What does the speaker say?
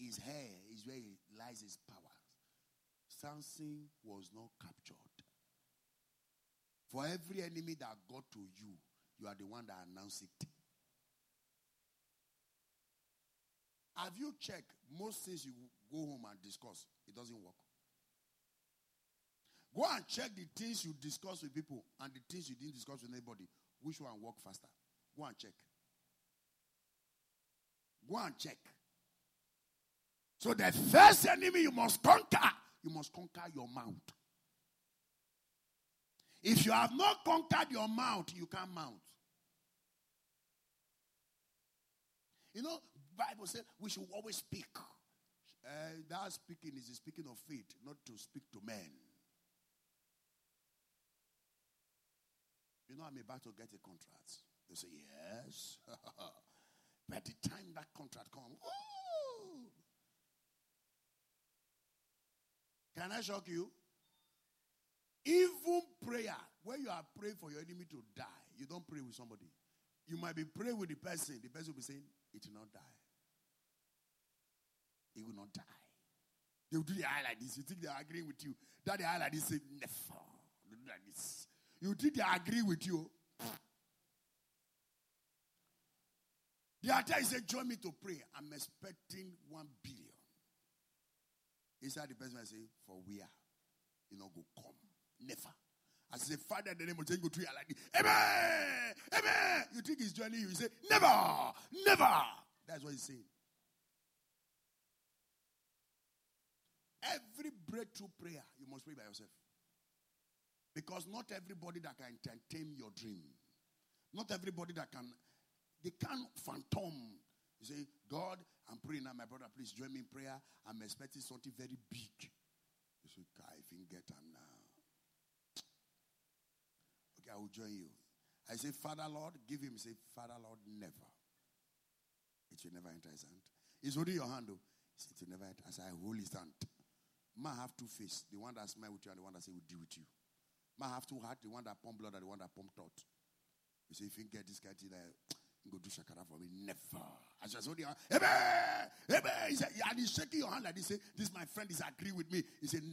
his hair is where lies his power. Samson was not captured. For every enemy that got to you, you are the one that announced it. Have you checked most things you go home and discuss? It doesn't work. Go and check the things you discuss with people and the things you didn't discuss with anybody. Which one work faster? Go and check. Go and check. So the first enemy you must conquer your mouth. If you have not conquered your mouth, you can't mount. You know, Bible says we should always speak. That speaking is the speaking of faith, not to speak to men. You know, I'm about to get a contract. They say, yes. By the time that contract comes, woo! Can I shock you? Even prayer, when you are praying for your enemy to die, you don't pray with somebody. You might be praying with the person will be saying, it will not die. It will not die. They will do the eye like this. You think they are agreeing with you. That the eye like this, say, never. They do like this. You think they agree with you. The other is say, join me to pray. I'm expecting 1 billion. Inside the person I say, for where? You know, go come. Never. I say, Father, the name of Jesus, go to you like this. Amen. Amen. You think he's joining you. You say, never. Never. That's what he's saying. Every breakthrough prayer, you must pray by yourself. Because not everybody that can entertain your dream. Not everybody they can't phantom. You say, God, I'm praying now, my brother, please join me in prayer. I'm expecting something very big. You say, I think get them now. Okay, I will join you. I say, Father, Lord, give him. Say, Father, Lord, never. It will never enter his hand. It's holding your hand, though. It will never enter. I say, I hold his hand. Man have two faces. The one that smile with you and the one that say will deal with you. Man have two hearts. The one that pump blood and the one that pump thought. You say, if you get this guy to there, go do shakara for me. Never. I just hold your hand. Amen. Amen. He said, and he's shaking your hand like this. Say, this my friend is agreeing with me. He said,